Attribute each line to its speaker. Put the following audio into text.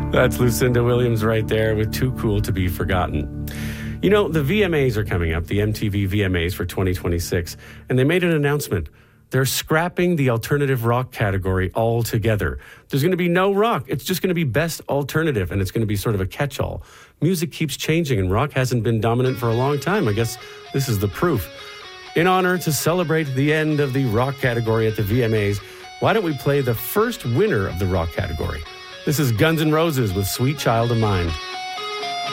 Speaker 1: That's Lucinda Williams right there with Too Cool to Be Forgotten. You know, the VMAs are coming up, the MTV VMAs for 2026, and they made an announcement. They're scrapping the alternative rock category altogether. There's going to be no rock. It's just going to be best alternative, and it's going to be sort of a catch-all. Music keeps changing, and rock hasn't been dominant for a long time. I guess this is the proof. In honor to celebrate the end of the rock category at the VMAs, why don't we play the first winner of the rock category? This is Guns N' Roses with Sweet Child of Mine.